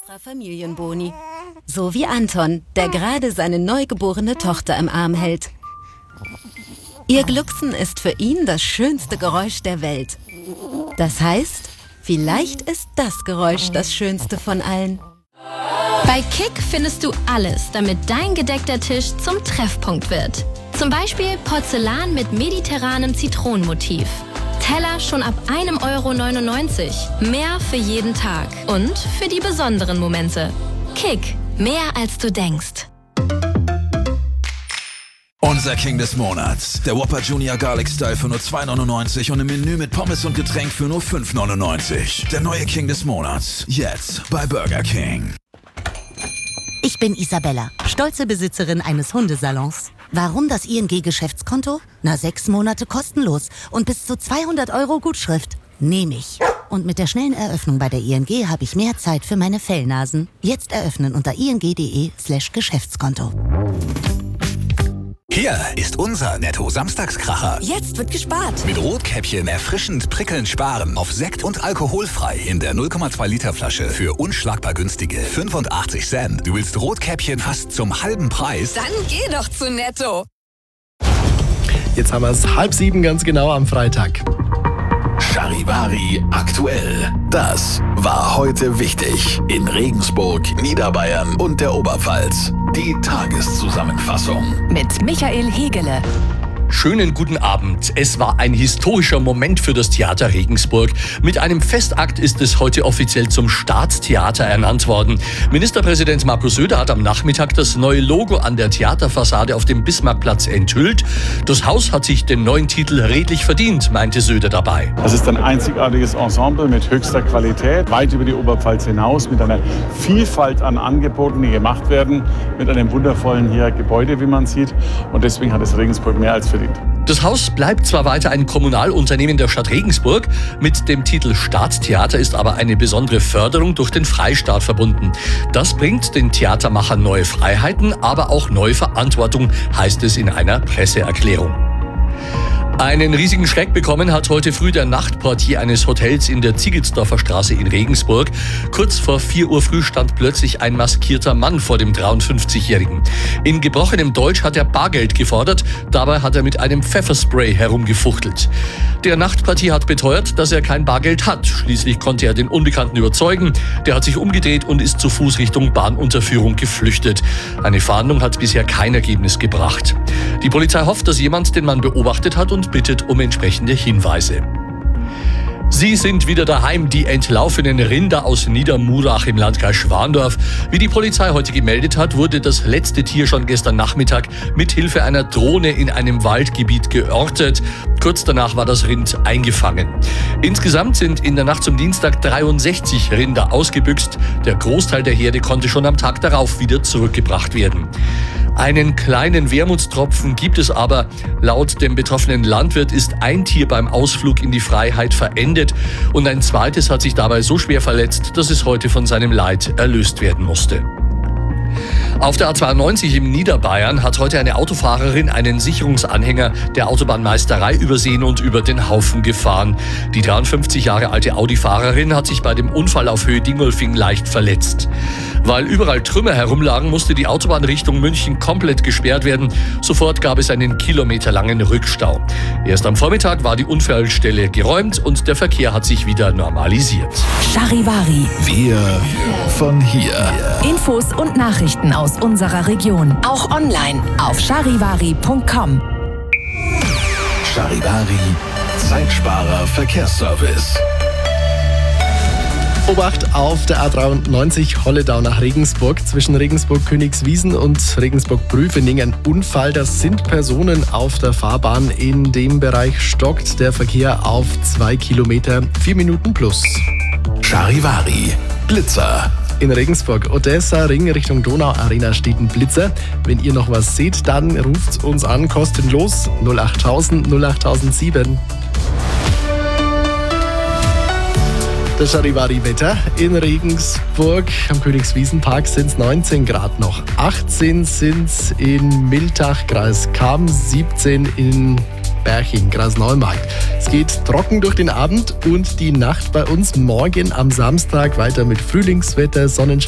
extra Familienboni. So wie Anton, der gerade seine neugeborene Tochter im Arm hält. Ihr Glucksen ist für ihn das schönste Geräusch der Welt. Das heißt, vielleicht ist das Geräusch das schönste von allen. Bei Kick findest du alles, damit dein gedeckter Tisch zum Treffpunkt wird. Zum Beispiel Porzellan mit mediterranem Zitronenmotiv. Teller schon ab 1,99 €. Mehr für jeden Tag und für die besonderen Momente. Kick, mehr als du denkst. Unser King des Monats. Der Whopper Junior Garlic Style für nur 2,99 € und im Menü mit Pommes und Getränk für nur 5,99 €. Der neue King des Monats. Jetzt bei Burger King. Ich bin Isabella, stolze Besitzerin eines Hundesalons. Warum das ING-Geschäftskonto? 6 Monate kostenlos und bis zu 200 € Gutschrift. Nehme ich. Und mit der schnellen Eröffnung bei der ING habe ich mehr Zeit für meine Fellnasen. Jetzt eröffnen unter ing.de/Geschäftskonto. Hier ist unser Netto-Samstagskracher. Jetzt wird gespart. Mit Rotkäppchen erfrischend prickelnd sparen auf Sekt und alkoholfrei in der 0,2 Liter Flasche für unschlagbar günstige 85 Cent. Du willst Rotkäppchen fast zum halben Preis? Dann geh doch zu Netto. Jetzt haben wir es 6:30 ganz genau am Freitag. Charivari aktuell. Das war heute wichtig in Regensburg, Niederbayern und der Oberpfalz. Die Tageszusammenfassung Mit Michael Hegele. Schönen guten Abend. Es war ein historischer Moment für das Theater Regensburg. Mit einem Festakt ist es heute offiziell zum Staatstheater ernannt worden. Ministerpräsident Markus Söder hat am Nachmittag das neue Logo an der Theaterfassade auf dem Bismarckplatz enthüllt. Das Haus hat sich den neuen Titel redlich verdient, meinte Söder dabei. Es ist ein einzigartiges Ensemble mit höchster Qualität, weit über die Oberpfalz hinaus, mit einer Vielfalt an Angeboten, die gemacht werden, mit einem wundervollen hier Gebäude, wie man sieht. Und deswegen hat es Regensburg mehr als verdient. Das Haus bleibt zwar weiter ein Kommunalunternehmen der Stadt Regensburg, mit dem Titel Staatstheater ist aber eine besondere Förderung durch den Freistaat verbunden. Das bringt den Theatermachern neue Freiheiten, aber auch neue Verantwortung, heißt es in einer Presseerklärung. Einen riesigen Schreck bekommen hat heute früh der Nachtportier eines Hotels in der Ziegelsdorfer Straße in Regensburg. Kurz vor 4 Uhr früh stand plötzlich ein maskierter Mann vor dem 53-Jährigen. In gebrochenem Deutsch hat er Bargeld gefordert, dabei hat er mit einem Pfefferspray herumgefuchtelt. Der Nachtportier hat beteuert, dass er kein Bargeld hat. Schließlich konnte er den Unbekannten überzeugen. Der hat sich umgedreht und ist zu Fuß Richtung Bahnunterführung geflüchtet. Eine Fahndung hat bisher kein Ergebnis gebracht. Die Polizei hofft, dass jemand den Mann beobachtet hat und bittet um entsprechende Hinweise. Sie sind wieder daheim, die entlaufenen Rinder aus Niedermurach im Landkreis Schwandorf. Wie die Polizei heute gemeldet hat, wurde das letzte Tier schon gestern Nachmittag mit Hilfe einer Drohne in einem Waldgebiet geortet. Kurz danach war das Rind eingefangen. Insgesamt sind in der Nacht zum Dienstag 63 Rinder ausgebüxt. Der Großteil der Herde konnte schon am Tag darauf wieder zurückgebracht werden. Einen kleinen Wermutstropfen gibt es aber. Laut dem betroffenen Landwirt ist ein Tier beim Ausflug in die Freiheit verendet und ein zweites hat sich dabei so schwer verletzt, dass es heute von seinem Leid erlöst werden musste. Auf der A92 im Niederbayern hat heute eine Autofahrerin einen Sicherungsanhänger der Autobahnmeisterei übersehen und über den Haufen gefahren. Die 53 Jahre alte Audi-Fahrerin hat sich bei dem Unfall auf Höhe Dingolfing leicht verletzt. Weil überall Trümmer herumlagen, musste die Autobahn Richtung München komplett gesperrt werden. Sofort gab es einen kilometerlangen Rückstau. Erst am Vormittag war die Unfallstelle geräumt und der Verkehr hat sich wieder normalisiert. Charivari. Wir von hier. Infos und Nachrichten aus unserer Region. Auch online auf charivari.com. Charivari, Zeitsparer Verkehrsservice. Obacht auf der A93 Holledau nach Regensburg. Zwischen Regensburg-Königswiesen und Regensburg-Prüfening ein Unfall. Das sind Personen auf der Fahrbahn. In dem Bereich stockt der Verkehr auf 2 Kilometer, 4 Minuten plus. Charivari, Blitzer. In Regensburg, Odessa, Ring Richtung Donau-Arena steht ein Blitzer. Wenn ihr noch was seht, dann ruft uns an, kostenlos 08000 08007. Das Charivari-Wetter in Regensburg. Am Königswiesenpark sind es 19 Grad noch. 18 sind es in Miltach, Kreis Cham, 17 in Berching, Kreis Neumarkt. Es geht trocken durch den Abend und die Nacht bei uns. Morgen am Samstag weiter mit Frühlingswetter, Sonnenschein.